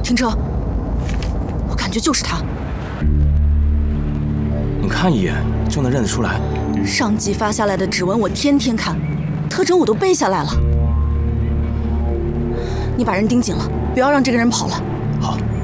停车！我感觉就是他。 你看一眼就能认得出来。 上级发下来的指纹我天天看，特征我都背下来了。你把人盯紧了，不要让这个人跑了。 好。